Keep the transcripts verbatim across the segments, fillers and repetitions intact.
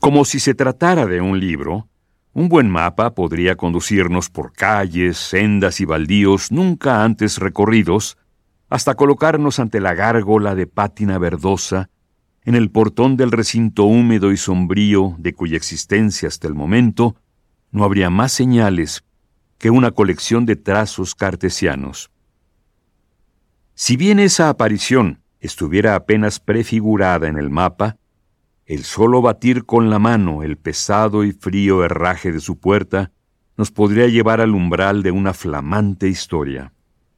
Como si se tratara de un libro, un buen mapa podría conducirnos por calles, sendas y baldíos nunca antes recorridos, hasta colocarnos ante la gárgola de pátina verdosa, en el portón del recinto húmedo y sombrío de cuya existencia hasta el momento no habría más señales que una colección de trazos cartesianos. Si bien esa aparición estuviera apenas prefigurada en el mapa, el solo batir con la mano el pesado y frío herraje de su puerta nos podría llevar al umbral de una flamante historia.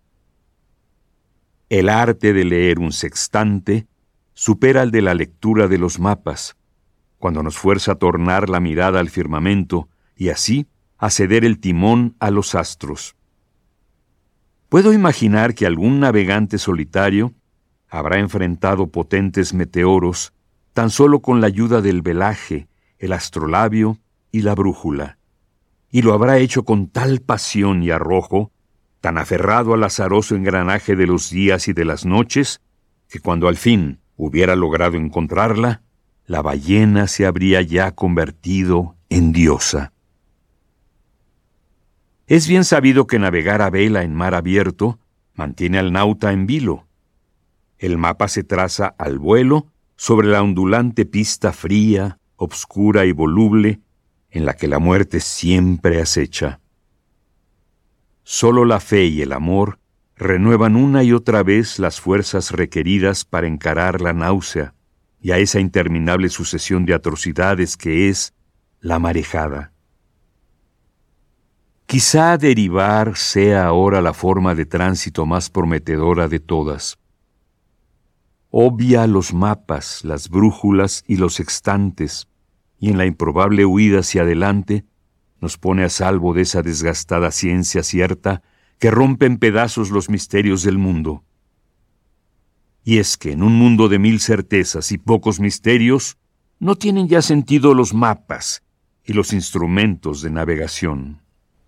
El arte de leer un sextante supera al de la lectura de los mapas, cuando nos fuerza a tornar la mirada al firmamento y así a ceder el timón a los astros. Puedo imaginar que algún navegante solitario habrá enfrentado potentes meteoros tan solo con la ayuda del velaje, el astrolabio y la brújula, y lo habrá hecho con tal pasión y arrojo, tan aferrado al azaroso engranaje de los días y de las noches, que cuando al fin hubiera logrado encontrarla, la ballena se habría ya convertido en diosa. Es bien sabido que navegar a vela en mar abierto mantiene al nauta en vilo. El mapa se traza al vuelo sobre la ondulante pista fría, obscura y voluble, en la que la muerte siempre acecha. Solo la fe y el amor renuevan una y otra vez las fuerzas requeridas para encarar la náusea y a esa interminable sucesión de atrocidades que es la marejada. Quizá derivar sea ahora la forma de tránsito más prometedora de todas. Obvia los mapas, las brújulas y los sextantes, y en la improbable huida hacia adelante nos pone a salvo de esa desgastada ciencia cierta que rompe en pedazos los misterios del mundo. Y es que en un mundo de mil certezas y pocos misterios, no tienen ya sentido los mapas y los instrumentos de navegación.